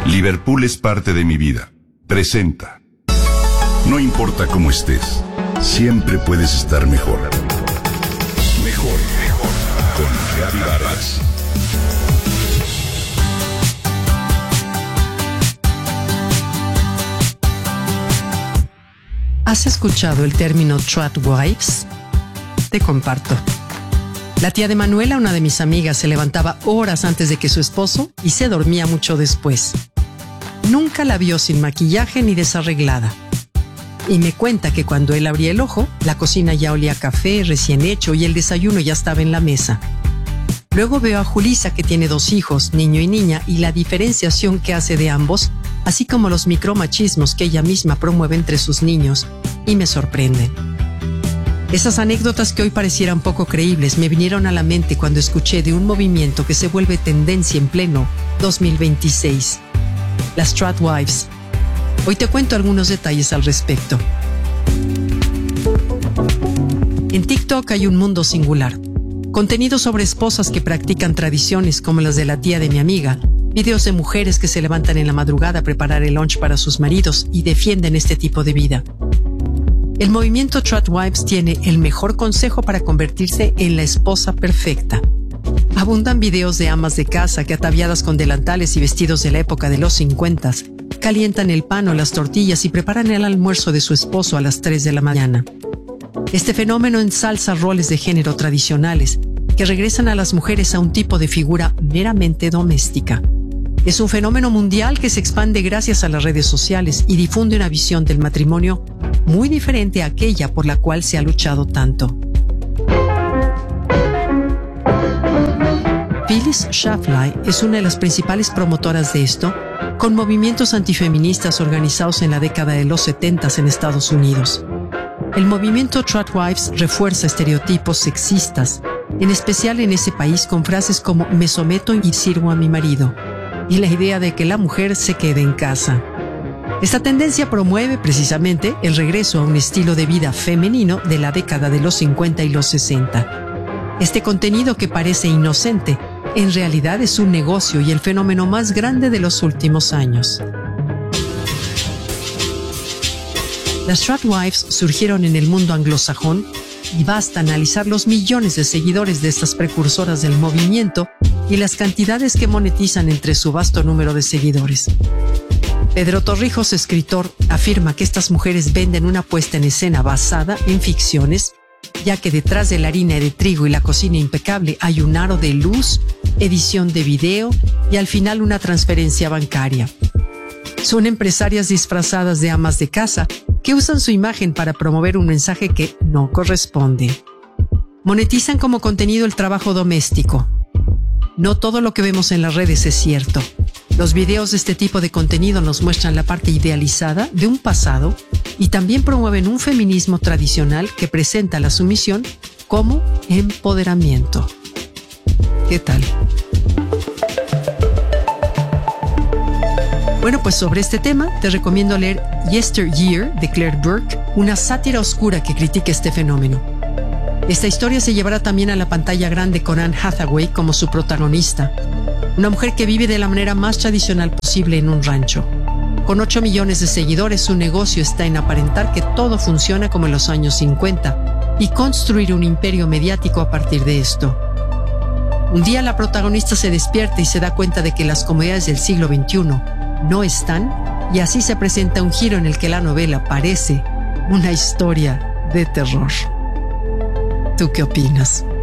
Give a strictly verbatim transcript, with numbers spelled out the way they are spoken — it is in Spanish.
Liverpool es parte de mi vida. Presenta. No importa cómo estés, siempre puedes estar mejor. Mejor, mejor. Con Gaby Vargas. ¿Has escuchado el término tradwives? Te comparto. La tía de Manuela, una de mis amigas, se levantaba horas antes de que su esposo y se dormía mucho después. Nunca la vio sin maquillaje ni desarreglada. Y me cuenta que cuando él abría el ojo, la cocina ya olía a café recién hecho y el desayuno ya estaba en la mesa. Luego veo a Julissa, que tiene dos hijos, niño y niña, y la diferenciación que hace de ambos, así como los micromachismos que ella misma promueve entre sus niños, y me sorprenden. Esas anécdotas que hoy parecieran poco creíbles me vinieron a la mente cuando escuché de un movimiento que se vuelve tendencia en pleno dos mil veintiséis. Las tradwives. Hoy te cuento algunos detalles al respecto. En TikTok hay un mundo singular. Contenido sobre esposas que practican tradiciones como las de la tía de mi amiga, videos de mujeres que se levantan en la madrugada a preparar el lunch para sus maridos y defienden este tipo de vida. El movimiento Tradwives tiene el mejor consejo para convertirse en la esposa perfecta. Abundan videos de amas de casa que, ataviadas con delantales y vestidos de la época de los cincuentas, calientan el pan o las tortillas y preparan el almuerzo de su esposo a las tres de la mañana. Este fenómeno ensalza roles de género tradicionales que regresan a las mujeres a un tipo de figura meramente doméstica. Es un fenómeno mundial que se expande gracias a las redes sociales y difunde una visión del matrimonio muy diferente a aquella por la cual se ha luchado tanto. Phyllis Schlafly es una de las principales promotoras de esto, con movimientos antifeministas organizados en la década de los setentas en Estados Unidos. El movimiento Tradwives refuerza estereotipos sexistas, en especial en ese país, con frases como "me someto y sirvo a mi marido", y la idea de que la mujer se quede en casa. Esta tendencia promueve precisamente el regreso a un estilo de vida femenino de la década de los cincuenta y los sesenta. Este contenido, que parece inocente, en realidad es un negocio y el fenómeno más grande de los últimos años. Las tradwives surgieron en el mundo anglosajón y basta analizar los millones de seguidores de estas precursoras del movimiento y las cantidades que monetizan entre su vasto número de seguidores. Pedro Torrijos, escritor, afirma que estas mujeres venden una puesta en escena basada en ficciones, ya que detrás de la harina de trigo y la cocina impecable hay un aro de luz, edición de video y al final una transferencia bancaria. Son empresarias disfrazadas de amas de casa que usan su imagen para promover un mensaje que no corresponde. Monetizan como contenido el trabajo doméstico. No todo lo que vemos en las redes es cierto. Los videos de este tipo de contenido nos muestran la parte idealizada de un pasado y también promueven un feminismo tradicional que presenta la sumisión como empoderamiento. ¿Qué tal? Bueno, pues sobre este tema te recomiendo leer Yesteryear de Claire Burke, una sátira oscura que critica este fenómeno. Esta historia se llevará también a la pantalla grande con Anne Hathaway como su protagonista, una mujer que vive de la manera más tradicional posible en un rancho. Con ocho millones de seguidores, su negocio está en aparentar que todo funciona como en los años cincuenta y construir un imperio mediático a partir de esto. Un día la protagonista se despierta y se da cuenta de que las comodidades del siglo veintiuno no están, y así se presenta un giro en el que la novela parece una historia de terror. ¿Tú qué opinas?